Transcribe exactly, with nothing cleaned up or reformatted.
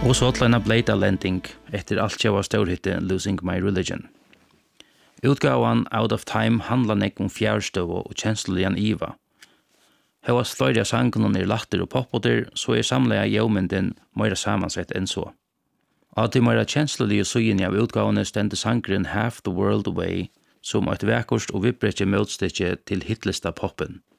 Og så til en blata landing etter alt jeg var størhitte Losing My Religion. Utgavan Out of Time handler nek om fjærstøv og kjenslelian Iva. Her var sløyre sangen er latter og poppoter, så er samlega jævmynden meira samansett enn så. At de meira kjenslelige søgene av utgavene stendte sangren Half the World Away, som et vekkort og vibbretje møtstykke til hitlista poppen.